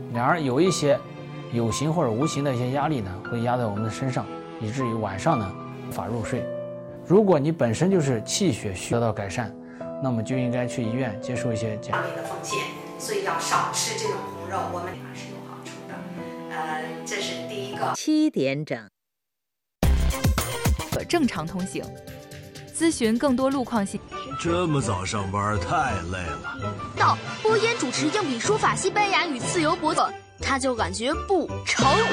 然而有一些有形或者无形的一些压力呢，会压在我们的身上，以至于晚上呢无法入睡。如果你本身就是气血需得到改善，那么就应该去医院接受一些检查。 的风险，所以要少吃这种红肉，我们是有好处的。这是第一个。 7点整， 正常通行，咨询更多路况信。 这么早上班太累了。 播音主持硬笔书法西班牙语自由博客，他就感觉不成。